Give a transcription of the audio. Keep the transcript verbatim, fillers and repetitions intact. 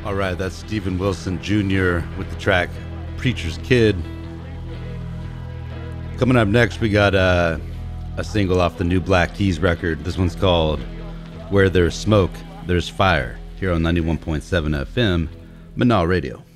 All right, that's Steven Wilson Junior with the track Preacher's Kid. Coming up next, we got uh, a single off the new Black Keys record. This one's called Where There's Smoke, There's Fire, here on ninety-one point seven F M, Manal Radio.